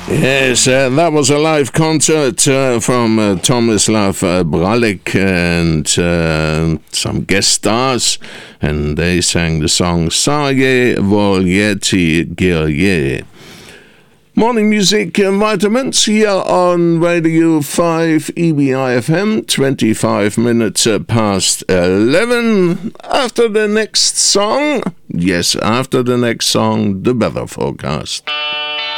Yes, that was a live concert from Tomislav Bralik and some guest stars, and they sang the song Sarje Voljeti Girje. Morning music vitamins here on Radio 5 EBI-FM, 25 minutes past 11. After the next song, the weather forecast.